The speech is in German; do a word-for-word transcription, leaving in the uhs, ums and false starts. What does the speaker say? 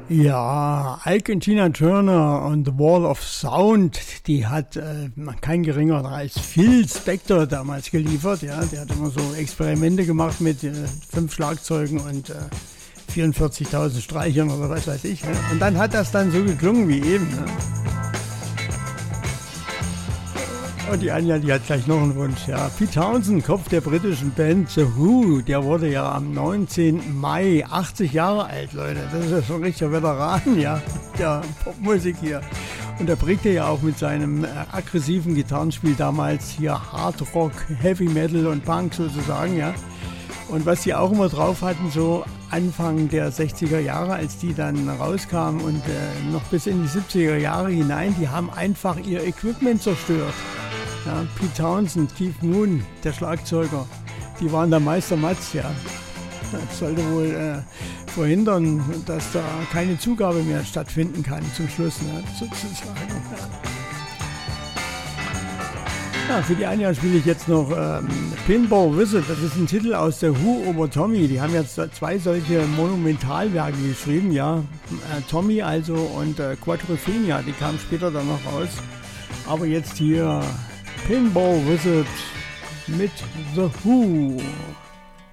Ja, Ike und Tina Turner und The Wall of Sound, die hat äh, kein geringerer als Phil Spector damals geliefert. Ja, der hat immer so Experimente gemacht mit äh, fünf Schlagzeugen und äh, vierundvierzigtausend Streichern oder was weiß ich. Ne? Und dann hat das dann so geklungen wie eben. Ne? Und die Anja, die hat gleich noch einen Wunsch. Ja, Pete Townshend, Kopf der britischen Band The Who, der wurde ja am neunzehnten Mai achtzig Jahre alt, Leute. Das ist ja schon ein richtiger Veteran, ja, der Popmusik hier. Und er prägte ja auch mit seinem äh, aggressiven Gitarrenspiel damals hier Hard Rock, Heavy Metal und Punk sozusagen, ja. Und was die auch immer drauf hatten, so Anfang der sechziger Jahre, als die dann rauskamen und äh, noch bis in die siebziger Jahre hinein, die haben einfach ihr Equipment zerstört. Ja, Pete Townshend, Keith Moon, der Schlagzeuger, die waren der Meister Matz, ja. Das sollte wohl äh, verhindern, dass da keine Zugabe mehr stattfinden kann zum Schluss, ne, sozusagen. Ja, für die Anja spiele ich jetzt noch ähm, Pinball Wizard, das ist ein Titel aus der Who über Tommy. Die haben jetzt zwei solche Monumentalwerke geschrieben, ja. Äh, Tommy also und äh, Quadrophenia, die kamen später dann noch raus. Aber jetzt hier Pinball Wizard mit The Who.